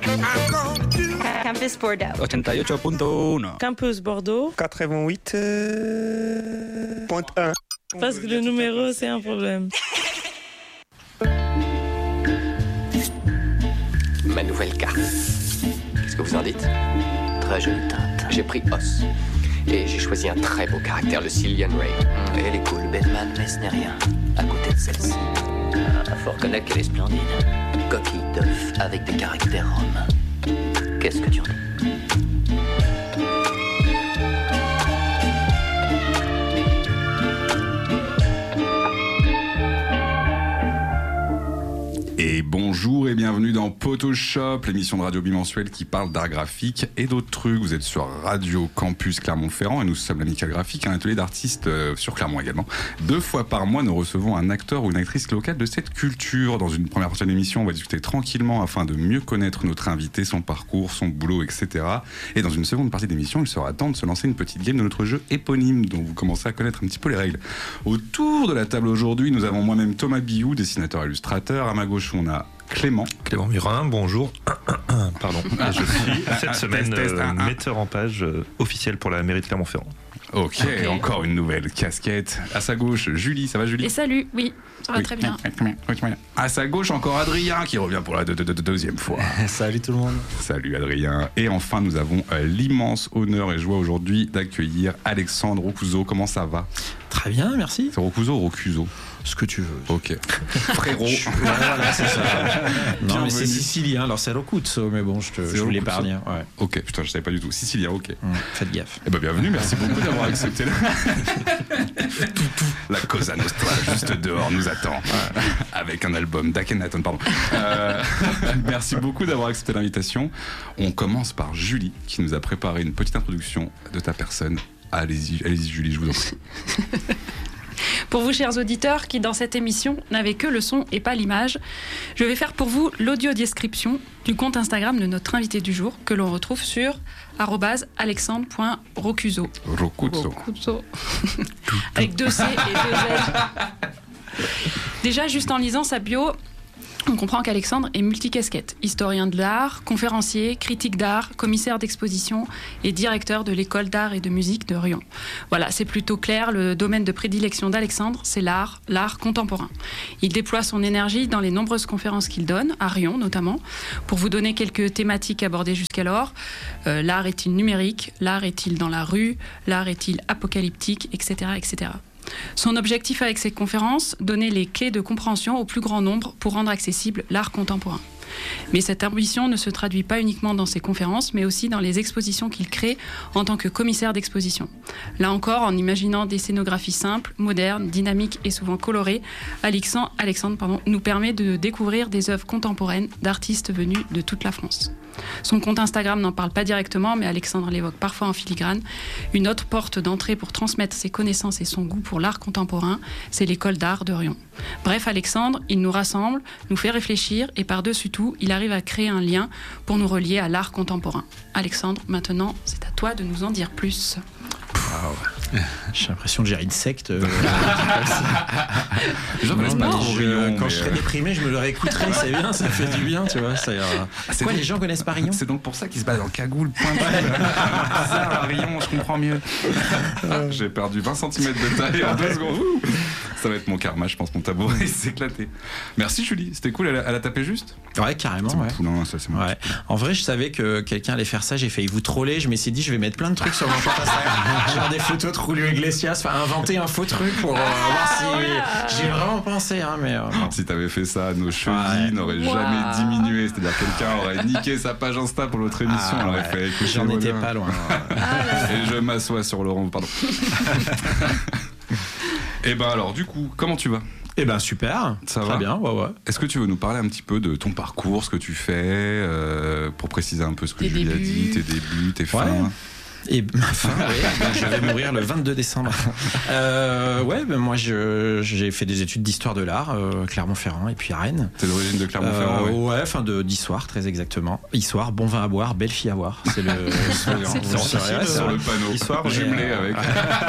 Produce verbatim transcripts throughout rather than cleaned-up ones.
Campus Bordeaux. ochenta y ocho punto uno. Campus Bordeaux. quatre-vingt-huit point un. Parce que le numéro, c'est un problème. Ma nouvelle carte. Qu'est-ce que vous en dites? Très jolie teinte. J'ai pris Os. Et j'ai choisi un très beau caractère, le Cillian Ray. Et elle est cool, Batman, mais ce n'est rien à côté de celle-ci. Ah, faut reconnaître qu'elle est splendide. Coquille d'œuf avec des caractères roms. Qu'est-ce que tu en dis? Et bonjour et bienvenue dans Photoshop, l'émission de radio bimensuelle qui parle d'art graphique et d'autres trucs. Vous êtes sur Radio Campus Clermont-Ferrand et nous sommes l'Amical Graphique, un atelier d'artistes euh, sur Clermont également. Deux fois par mois, nous recevons un acteur ou une actrice locale de cette culture. Dans une première partie de l'émission, on va discuter tranquillement afin de mieux connaître notre invité, son parcours, son boulot, et cetera. Et dans une seconde partie de l'émission, il sera temps de se lancer une petite game de notre jeu éponyme dont vous commencez à connaître un petit peu les règles. Autour de la table aujourd'hui, nous avons moi-même Thomas Billou, dessinateur illustrateur. À ma gauche, on a Clément. Clément Murin, bonjour. Pardon. Et je suis cette semaine test, test, euh, un, un. metteur en page euh, officiel pour la mairie de Clermont-Ferrand. Ok, okay. Encore une nouvelle casquette. À sa gauche, Julie, ça va Julie? Et salut, oui, ça va oui. très bien. À sa gauche, encore Adrien qui revient pour la de, de, de, de deuxième fois. Salut tout le monde. Salut Adrien. Et enfin, nous avons euh, l'immense honneur et joie aujourd'hui d'accueillir Alexandre Rocuso. Comment ça va? Très bien, merci. C'est Rocuso ou Rocuso? Ce que tu veux. Ok. Frérot. Je... Voilà, c'est ça. Non, mais c'est sicilien, alors c'est Rocuzzo, mais bon, je, te, je vous l'épargne. Ouais. Ok, putain, je savais pas du tout. Sicilien, ok. Mmh, faites gaffe. Eh ben, bienvenue, merci beaucoup d'avoir accepté la... la Cosa Nostra, juste dehors, nous attend. Ouais. Avec un album d'Akhenaton, pardon. Euh, merci beaucoup d'avoir accepté l'invitation. On commence par Julie, qui nous a préparé une petite introduction de ta personne. Allez-y, allez-y Julie, je vous en prie. Pour vous, chers auditeurs, qui dans cette émission n'avez que le son et pas l'image, je vais faire pour vous l'audio-description du compte Instagram de notre invité du jour, que l'on retrouve sur arobase alexandre point rocuso. Rocuzo. Rocuzo. Avec deux C et deux Z. Déjà, juste en lisant sa bio, on comprend qu'Alexandre est multicasquette, historien de l'art, conférencier, critique d'art, commissaire d'exposition et directeur de l'école d'art et de musique de Riom. Voilà, c'est plutôt clair, le domaine de prédilection d'Alexandre, c'est l'art, l'art contemporain. Il déploie son énergie dans les nombreuses conférences qu'il donne, à Riom notamment. Pour vous donner quelques thématiques abordées jusqu'alors, euh, l'art est-il numérique, l'art est-il dans la rue, l'art est-il apocalyptique, et cetera, et cetera. Son objectif avec ces conférences, donner les clés de compréhension au plus grand nombre pour rendre accessible l'art contemporain. Mais cette ambition ne se traduit pas uniquement dans ses conférences, mais aussi dans les expositions qu'il crée en tant que commissaire d'exposition. Là encore, en imaginant des scénographies simples, modernes, dynamiques et souvent colorées, Alexandre, Alexandre pardon, nous permet de découvrir des œuvres contemporaines d'artistes venus de toute la France. Son compte Instagram n'en parle pas directement, mais Alexandre l'évoque parfois en filigrane. Une autre porte d'entrée pour transmettre ses connaissances et son goût pour l'art contemporain, c'est l'école d'art de Riom. Bref, Alexandre, il nous rassemble, nous fait réfléchir et par-dessus tout, il arrive à créer un lien pour nous relier à l'art contemporain. Alexandre, maintenant, c'est à toi de nous en dire plus. Wow. J'ai l'impression que j'ai une secte. Euh, je non, pas trop je, Riom, quand mais... je serai déprimé, je me le réécouterai, c'est bien, ça fait du bien, tu vois. Ça, euh... ah, Quoi, donc... les gens connaissent pas Riom? C'est donc pour ça qu'ils se battent en cagoule, point bizarre à Riom, je comprends mieux. Ah, j'ai perdu vingt centimètres de taille en deux secondes. Ouh, ça va être mon karma, je pense, mon tabouret s'est éclaté. Merci Julie, c'était cool, elle a, elle a tapé juste? Ouais, carrément. Ouais. Tout, non, ça, c'est ouais. En vrai, je savais que quelqu'un allait faire ça, j'ai failli vous troller, je m'étais dit, je vais mettre plein de trucs sur mon compte Instagram. Genre des photos de Julio Iglesias, enfin inventer un faux truc pour euh, ah, voir si voilà. J'ai vraiment pensé, hein, mais euh, si t'avais fait ça, nos chevilles ouais. n'auraient wow. jamais diminué. C'est-à-dire quelqu'un aurait niqué sa page Insta pour l'autre émission, ah, on aurait ouais. fait. J'en étais pas loin. Ah, et je m'assois sur Laurent, pardon. Et ben alors, du coup, comment tu vas? Eh ben super, ça très va bien, ouais, ouais. Est-ce que tu veux nous parler un petit peu de ton parcours, ce que tu fais, euh, pour préciser un peu ce que tes Julie a dit, tes débuts, tes fins? Ouais. Et ma fin, ouais, donc je vais mourir le vingt-deux décembre. Euh, ouais, ben moi je, j'ai fait des études d'histoire de l'art, euh, Clermont-Ferrand et puis à Rennes. T'es d'origine de Clermont-Ferrand, euh, ouais. Ouais, enfin de d'histoire très exactement. Histoire, bon vin à boire, belle fille à voir. C'est le slogan. C'est le Bon, slogan. c'est vrai, Sur le panneau. Histoire, jumelé euh, avec.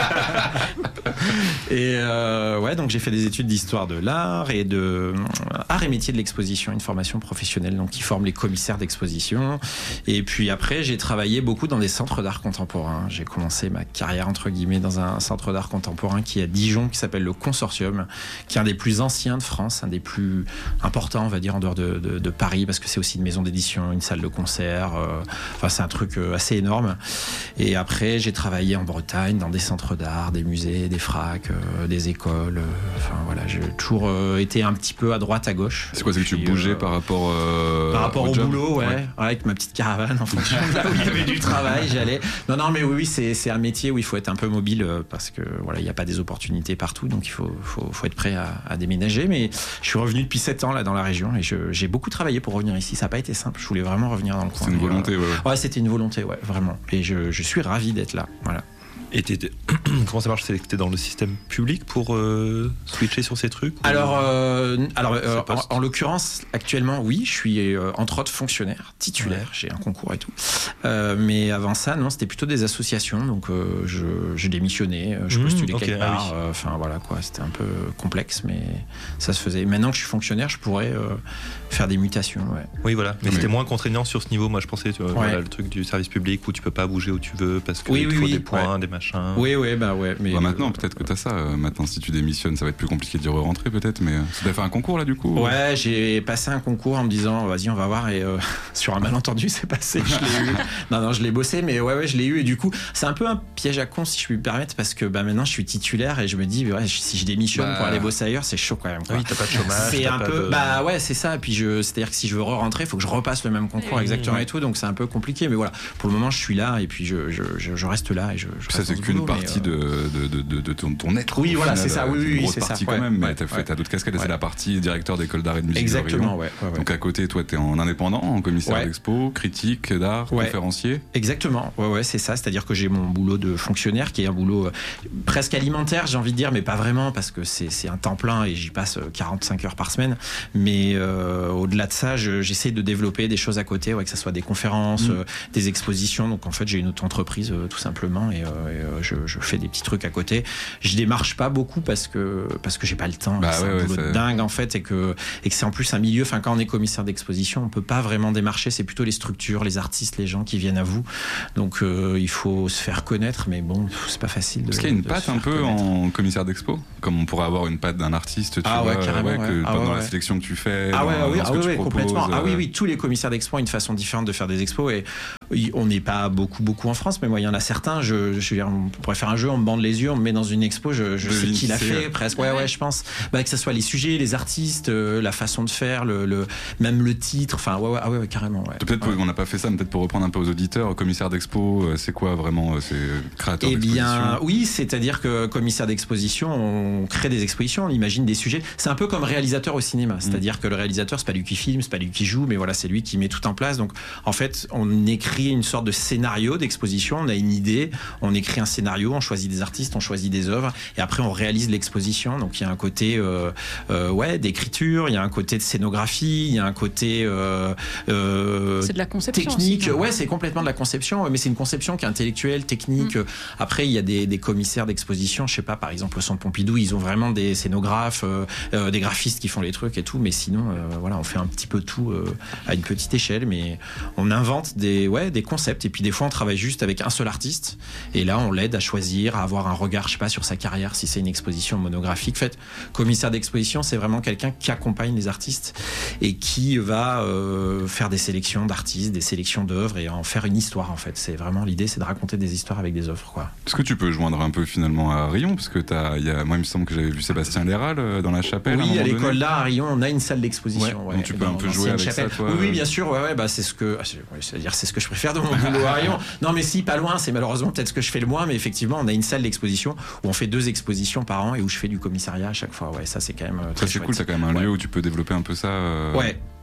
Et euh, ouais, donc j'ai fait des études d'histoire de l'art et de euh, art et métier de l'exposition, une formation professionnelle donc qui forme les commissaires d'exposition. Et puis après, j'ai travaillé beaucoup dans des centres d'art contemporain. J'ai commencé ma carrière entre guillemets dans un centre d'art contemporain qui est à Dijon, qui s'appelle le Consortium, qui est un des plus anciens de France, un des plus importants, on va dire, en dehors de, de, de Paris, parce que c'est aussi une maison d'édition, une salle de concert. Euh, enfin, c'est un truc euh, assez énorme. Et après, j'ai travaillé en Bretagne dans des centres d'art, des musées, des fracs, euh, des écoles. Euh, enfin voilà, j'ai toujours euh, été un petit peu à droite, à gauche. C'est quoi, c'est que tu Puis, bougeais euh, par rapport euh, par rapport au, job boulot, ouais, ouais. ouais, avec ma petite caravane en fonction de là où il y avait du travail, j'allais. Non, non, mais oui, oui, c'est, c'est un métier où il faut être un peu mobile euh, parce que voilà, il n'y a pas des opportunités partout, donc il faut, faut, faut être prêt à, à déménager. Mais je suis revenu depuis sept ans là dans la région et je, j'ai beaucoup travaillé pour revenir ici. Ça n'a pas été simple. Je voulais vraiment revenir dans le coin. C'est une Et, volonté, euh, ouais. ouais. Ouais, c'était une volonté, ouais, vraiment. Et je, je suis ravi d'être là. Voilà. Et t'étais- comment ça marche? C'est que t'es dans le système public pour euh, switcher sur ces trucs ou- Alors, euh, alors euh, Ça passe. en, en l'occurrence, actuellement, oui, je suis euh, entre autres fonctionnaire, titulaire, Ouais. j'ai un concours et tout. Euh, mais avant ça, non, c'était plutôt des associations, donc euh, je, je démissionnais, euh, je Mmh, postulais ok, quelque ah part. oui. euh, Enfin voilà quoi, c'était un peu complexe, mais ça se faisait. Maintenant que je suis fonctionnaire, je pourrais euh, faire des mutations. Ouais. Oui, voilà. Mais Oui. c'était moins contraignant sur ce niveau. Moi, je pensais, tu vois, Ouais. voilà, le truc du service public où tu peux pas bouger où tu veux parce qu'il Oui, te oui, faut oui, des points, ouais. des machins. Oui, oui, bah ouais. Mais Bah, maintenant, euh, peut-être que t'as ça. euh, Maintenant, si tu démissionnes, ça va être plus compliqué d'y re-rentrer, peut-être. Mais euh, t'as fait un concours là, du coup Ouais, j'ai passé un concours en me disant vas-y on va voir et euh, sur un malentendu c'est passé, je l'ai eu. Non non, je l'ai bossé mais ouais ouais, je l'ai eu et du coup, c'est un peu un piège à con si je puis me permettre parce que bah maintenant je suis titulaire et je me dis ouais, si je démissionne Bah. pour aller bosser ailleurs, c'est chaud quand même quoi. Oui, t'as pas de chômage. C'est t'as un pas peu de- bah ouais, c'est ça et puis je c'est-à-dire que si je veux re-rentrer, il faut que je repasse le même concours Mmh. exactement Ouais. et tout donc c'est un peu compliqué mais voilà, pour le moment je suis là et puis je je, je, je reste là et je, je Puis ça, reste c'est dans ce qu'une boulot, mais, partie euh, de, de, de, de ton, ton être. Oui, au voilà, final, c'est ça, euh, oui, une oui, grosse c'est ça, partie ouais, quand même, mais ouais, t'as, fait, ouais. t'as d'autres casquettes et Ouais. c'est la partie directeur d'école d'art et de musique de exactement Rion. ouais, ouais, ouais. Donc à côté, toi, t'es en indépendant, en commissaire Ouais. d'expo, critique d'art, Ouais. conférencier. Exactement, ouais, ouais, c'est ça. C'est-à-dire que j'ai mon boulot de fonctionnaire qui est un boulot euh, presque alimentaire, j'ai envie de dire, mais pas vraiment parce que c'est, c'est un temps plein et j'y passe euh, quarante-cinq heures par semaine. Mais euh, au-delà de ça, je, j'essaie de développer des choses à côté, ouais, que ce soit des conférences, Mm. euh, des expositions. Donc en fait, j'ai une auto-entreprise euh, tout simplement et, euh, et, euh, je, je fais des petits trucs à côté. Je démarche pas beaucoup parce que parce que j'ai pas le temps. Bah c'est ouais, un ouais, boulot de c'est- dingue en fait et que et que c'est en plus un milieu. Enfin, quand on est commissaire d'exposition, on peut pas vraiment démarcher. C'est plutôt les structures, les artistes, les gens qui viennent à vous. Donc euh, il faut se faire connaître, mais bon, c'est pas facile. De, Parce qu'il y a une de patte se un faire peu connaître. en commissaire d'expo, comme on pourrait avoir une patte d'un artiste, tu Ah vois, ouais, carrément, que ouais. Ah pendant ouais, la ouais. sélection que tu fais, Ah dans, ouais, ah oui, dans ce ah que oui, tu oui, proposes, complètement. Ah oui, euh, oui, tous les commissaires d'expo ont une façon différente de faire des expos et y- on n'est pas beaucoup, beaucoup en France, mais moi, il y en a certains. Je, je veux dire, on pourrait faire un jeu, on me bande les yeux, on me met dans une expo, je, je sais Devine qui l'a qui c'est. fait, presque. Ouais, ouais, je pense. Bah, que ce soit les sujets, les artistes, euh, la façon de faire, le, le, même le titre. Enfin, ouais, ouais, ah ouais, ouais, carrément. Ouais. Peut-être Ouais. on n'a pas fait ça, mais peut-être pour reprendre un peu aux auditeurs, commissaire d'expo, euh, c'est quoi vraiment euh, C'est créateur Eh d'exposition. bien, oui, c'est-à-dire que commissaire d'exposition, on crée des expositions, on imagine des sujets. C'est un peu comme réalisateur au cinéma, c'est-à-dire que le réalisateur, c'est pas lui qui filme, c'est pas lui qui joue, mais voilà, c'est lui qui met tout en place. Donc, en fait, on écrit une sorte de scénario d'exposition. On a une idée, on écrit un scénario, on choisit des artistes, on choisit des œuvres, et après on réalise l'exposition. Donc, il y a un côté, euh, euh, ouais, d'écriture, il y a un côté de scénographie, il y a un côté euh, euh, C'est de la conception technique. aussi, non Ouais, c'est complètement de la conception, mais c'est une conception qui est intellectuelle, technique. Mm. Après, il y a des, des commissaires d'exposition, je sais pas, par exemple au Centre Pompidou, ils ont vraiment des scénographes, euh, euh, des graphistes qui font les trucs et tout, mais sinon, euh, voilà, on fait un petit peu tout euh, à une petite échelle, mais on invente des, ouais, des concepts, et puis des fois, on travaille juste avec un seul artiste, et là, on l'aide à choisir, à avoir un regard, je sais pas, sur sa carrière, si c'est une exposition monographique. En fait, commissaire d'exposition, c'est vraiment quelqu'un qui accompagne les artistes et qui va euh, faire des sélections d'artistes, des sélections d'œuvres et en faire une histoire, en fait. C'est vraiment l'idée, c'est de raconter des histoires avec des œuvres, quoi. Est-ce que tu peux joindre un peu finalement à Rion, parce que t'as, il y a, moi, il me semble que j'avais vu Sébastien Léral euh, dans la chapelle. à un Oui, moment à l'école donné. d'art à Rion, on a une salle d'exposition. Ouais, donc tu peux un peu jouer l'ancienne avec ça, chapelle. toi, Oui, oui, euh. bien sûr. Ouais, ouais, bah c'est ce que, ah, c'est- ouais, c'est-à-dire c'est ce que je préfère de mon boulot à Rion. Non, mais si, pas loin. C'est malheureusement peut-être ce que je fais le moins, mais effectivement, on a une salle d'exposition où on fait deux expositions par an et où je fais du commissariat à chaque fois. Ouais, ça c'est quand même euh, Ça très c'est chouette. cool, t'as quand même un Ouais. lieu où tu peux développer un peu ça. euh, Ouais.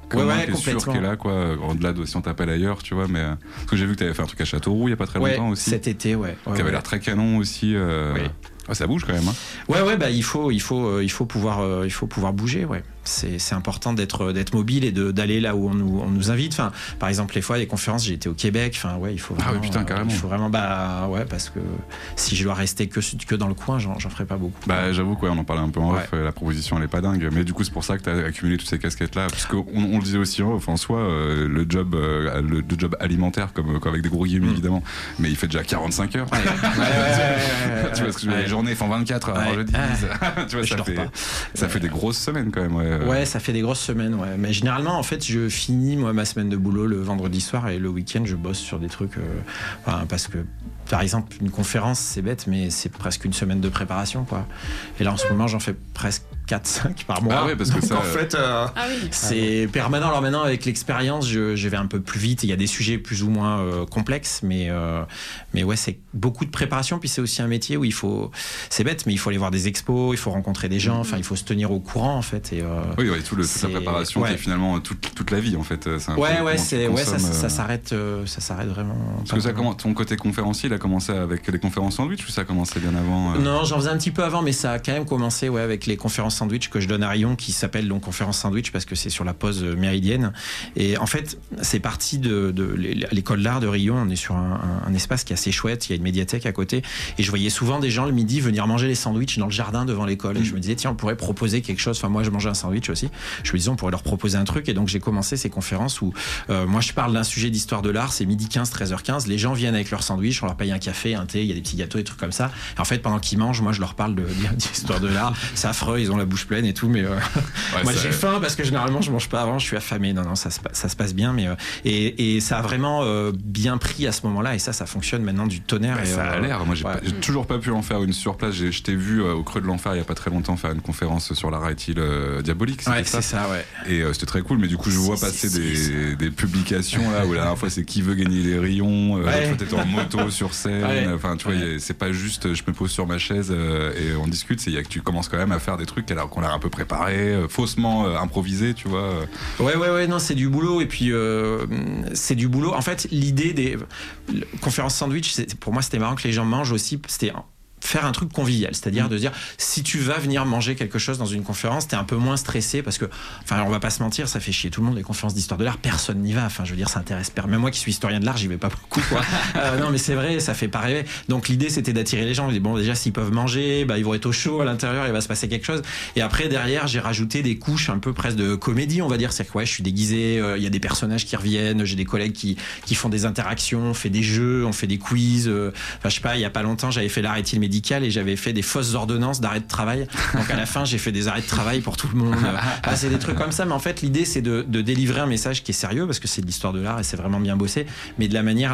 Comme Ouais, un ouais, qui est sûr complètement. qui est là, quoi. Au-delà de si on t'appelle ailleurs, tu vois. Mais euh, parce que j'ai vu que t'avais fait un truc à Châteauroux il y a pas très Ouais, longtemps aussi. cet été, ouais. Qui ouais, avait ouais. l'air très canon aussi. Euh... Oui. Ouais, ça bouge quand même. Hein. Ouais, ouais, bah il faut, il faut, euh, il faut pouvoir, euh, il faut pouvoir bouger, ouais. C'est, c'est important d'être, d'être mobile et de, d'aller là où on nous, on nous invite. Enfin, par exemple, les fois, les conférences, j'ai été au Québec. Enfin, ouais, il faut vraiment. Ah oui, putain, carrément. Euh, il faut vraiment, bah, ouais, parce que si je dois rester que, que dans le coin, j'en, j'en ferai pas beaucoup. Bah, j'avoue, quoi, on en parlait un peu en off. Ouais. La proposition, elle est pas dingue. Mais du coup, c'est pour ça que t'as accumulé toutes ces casquettes-là. Parce qu'on on le disait aussi en off, en soi, euh, le job, euh, le, le job alimentaire, comme, comme avec des gros guillemets, Mm. évidemment. Mais il fait déjà quarante-cinq heures. Ouais, ouais, ouais, ouais, ouais, Tu vois ce que je veux dire, ouais. les journées font vingt-quatre heures, alors Ouais. je dis. Tu vois, Je ça dors fait, pas. ça fait des grosses semaines quand même. Ouais, Ouais, ça fait des grosses semaines, ouais. Mais généralement, en fait, je finis moi ma semaine de boulot le vendredi soir et le week-end, je bosse sur des trucs. Euh, enfin, parce que, par exemple, une conférence, c'est bête, mais c'est presque une semaine de préparation, quoi. Et là, en ce moment, j'en fais presque quatre cinq par mois. Ah ouais, parce que Donc, ça, en fait, euh, Ah oui. c'est permanent. Alors maintenant, avec l'expérience, je, je vais un peu plus vite. Il y a des sujets plus ou moins euh, complexes, mais, euh, mais ouais, c'est beaucoup de préparation. Puis c'est aussi un métier où il faut. C'est bête, mais il faut aller voir des expos, il faut rencontrer des gens. Enfin, il faut se tenir au courant, en fait. Et, euh, Oui, ouais, tout le, toute c'est- la préparation ouais. qui est finalement toute, toute la vie en fait. C'est un peu Ouais, comment ouais, tu c'est, ouais, ça, consommes, ça euh, s'arrête, euh, ça s'arrête vraiment. Parce que ça, comment, ton côté conférencier, il a commencé avec les conférences sandwich ou ça a commencé bien avant euh Non, j'en faisais un petit peu avant, mais ça a quand même commencé ouais, avec les conférences sandwich que je donne à Rion, qui s'appellent donc conférences sandwich parce que c'est sur la pause méridienne. Et en fait, c'est parti de, de l'école d'art de Rion. On est sur un, un, un espace qui est assez chouette. Il y a une médiathèque à côté. Et je voyais souvent des gens le midi venir manger les sandwichs dans le jardin devant l'école. Et je me disais, tiens, on pourrait proposer quelque chose. Enfin, moi, je mangeais un sandwich aussi. Je me disais, on pourrait leur proposer un truc. Et donc, j'ai commencé ces conférences où euh, moi, je parle d'un sujet d'histoire de l'art. C'est midi quinze, treize heures quinze. Les gens viennent avec leur sandwich. On leur paye un café, un thé. Il y a des petits gâteaux, des trucs comme ça. Et en fait, pendant qu'ils mangent, moi, je leur parle de, d'histoire de l'art. C'est affreux. Ils ont la bouche pleine et tout. Mais euh, Ouais, moi, ça- j'ai faim parce que généralement, je mange pas avant. Je suis affamé. Non, non, ça se, pa- ça se passe bien. Mais euh, et, et ça a vraiment euh, bien pris à ce moment-là. Et ça, ça fonctionne maintenant du tonnerre. Bah, et, ça euh, a l'air. Moi, j'ai, ouais. pas- j'ai toujours pas pu en faire une sur place. J'ai, je t'ai vu euh, au Creux de l'Enfer il y a pas très longtemps faire une conférence sur l'art est-il euh, diabolique. C'était Ouais, ça. c'est ça, ouais. Et euh, c'était très cool. Mais du coup, je vois C'est- passer c'est- des, c'est- des publications là où la dernière fois c'est qui veut gagner les rayons. Euh, Ouais. l'autre fois, t'étais en moto sur scène. Ouais. Enfin, tu vois, Ouais. y a- c'est pas juste je me pose sur ma chaise euh, et on discute. C'est il y a que tu commences quand même à faire des trucs qui a l'air- qu'on a l'air un peu préparés, euh, faussement euh, improvisés, tu vois. euh. Ouais, ouais, ouais, non, c'est du boulot. Et puis, euh, c'est du boulot. En fait, l'idée des le- conférences sandwich, c'est- pour moi, c'était marrant que les gens mangent aussi. C'était faire un truc convivial, c'est-à-dire Mmh. de dire si tu vas venir manger quelque chose dans une conférence, t'es un peu moins stressé parce que, enfin, on va pas se mentir, ça fait chier tout le monde les conférences d'histoire de l'art, personne n'y va. Enfin, je veux dire, ça intéresse per- même moi qui suis historien de l'art, j'y vais pas beaucoup, quoi. Euh, non, mais c'est vrai, ça fait pas rêver. Donc l'idée, c'était d'attirer les gens. Je dis, bon, déjà, s'ils peuvent manger, bah, ils vont être au chaud à l'intérieur, il va se passer quelque chose. Et après, derrière, j'ai rajouté des couches un peu presque de comédie, on va dire. C'est que ouais, je suis déguisé, il euh, y a des personnages qui reviennent, j'ai des collègues qui qui font des interactions, on fait des jeux, on fait des quiz. euh, Enfin, je sais pas, il y a pas longtemps, j'avais fait l'art est-il médical et j'avais fait des fausses ordonnances d'arrêt de travail. Donc à la fin, j'ai fait des arrêts de travail pour tout le monde. Ah, c'est des trucs comme ça, mais en fait, l'idée, c'est de, de délivrer un message qui est sérieux parce que c'est de l'histoire de l'art et c'est vraiment bien bossé, mais de la manière